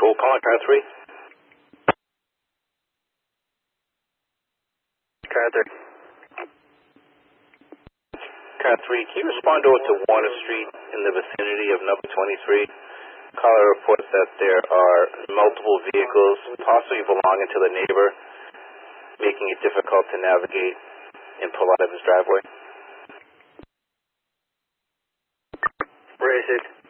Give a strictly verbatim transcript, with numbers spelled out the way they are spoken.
Patrol, calling car three. Car three. Car three, can you respond over to Warner Street in the vicinity of number twenty-three? Caller reports that there are multiple vehicles, possibly belonging to the neighbor, making it difficult to navigate and pull out of his driveway. Where is it?